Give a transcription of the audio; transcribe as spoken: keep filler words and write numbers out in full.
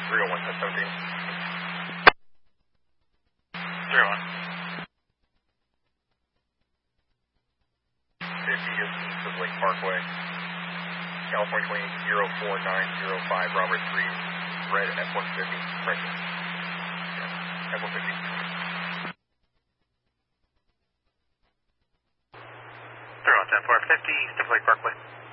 three oh one, ten seventeen. three oh one. fifty is east of Lake Parkway. California twenty zero four nine zero five, Robert three, red F one fifty, Franklin. Yeah, F one fifty. three oh one, ten four fifty, east of Lake Parkway.